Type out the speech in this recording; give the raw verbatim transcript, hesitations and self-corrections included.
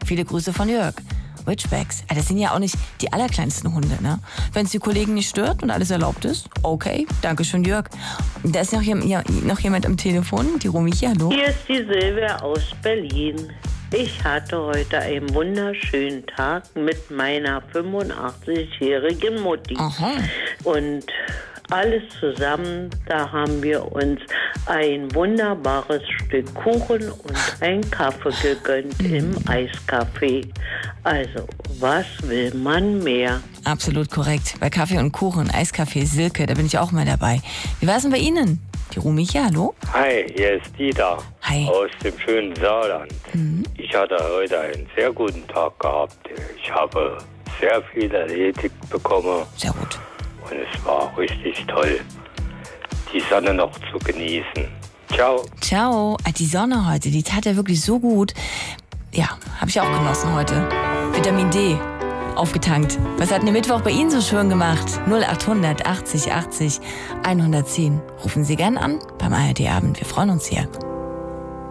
Viele Grüße von Jörg. Ridgebacks, das sind ja auch nicht die allerkleinsten Hunde, ne? Wenn es die Kollegen nicht stört und alles erlaubt ist, okay, danke schön, Jörg. Da ist noch, hier, ja, noch jemand am Telefon, die Romichi, hallo. Hier ist die Silvia aus Berlin. Ich hatte heute einen wunderschönen Tag mit meiner fünfundachtzig-jährigen Mutti. Aha. Und alles zusammen, da haben wir uns ein wunderbares Stück Kuchen und einen Kaffee gegönnt mhm. im Eiscafé. Also, was will man mehr? Absolut korrekt. Bei Kaffee und Kuchen, Eiscafé, Silke, da bin ich auch mal dabei. Wie war es denn bei Ihnen? Die Romichi, hallo? Hi, hier ist Dieter. Hi. Aus dem schönen Saarland. Mhm. Ich hatte heute einen sehr guten Tag gehabt. Ich habe sehr viel erledigt bekommen. Sehr gut. Und es war richtig toll, die Sonne noch zu genießen. Ciao. Ciao. Die Sonne heute, die tat ja wirklich so gut. Ja, habe ich auch genossen heute. Vitamin D aufgetankt. Was hat denn der Mittwoch bei Ihnen so schön gemacht? null achthundert achtzig achtzig hundertzehn. Rufen Sie gern an beim A R D Abend. Wir freuen uns hier.